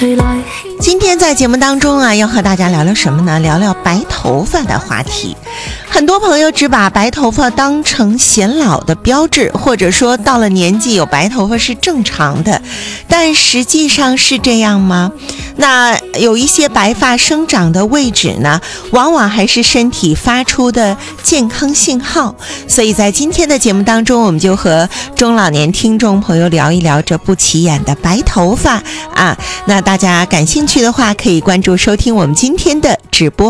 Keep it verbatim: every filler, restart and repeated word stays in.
今天在节目当中啊，要和大家聊聊什么呢？聊聊白头发的话题。很多朋友只把白头发当成显老的标志，或者说到了年纪有白头发是正常的，但实际上是这样吗？那有一些白发生长的位置呢，往往还是身体发出的健康信号。所以在今天的节目当中，我们就和中老年听众朋友聊一聊这不起眼的白头发啊。那大家感兴趣的话，可以关注收听我们今天的直播。